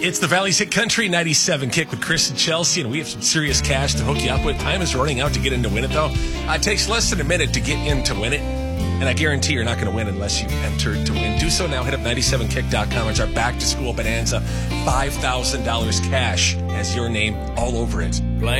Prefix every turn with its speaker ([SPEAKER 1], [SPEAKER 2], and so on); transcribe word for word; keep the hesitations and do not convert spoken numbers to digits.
[SPEAKER 1] It's the Valley's Hit Country ninety-seven Kick with Chris and Chelsea, and we have some serious cash to hook you up with. Time is running out to get in to win it, though. Uh, it takes less than a minute to get in to win it, and I guarantee you're not going to win unless you enter to win. Do so now. Hit up ninety-seven kick dot com. It's our back-to-school bonanza. five thousand dollars cash has your name all over it.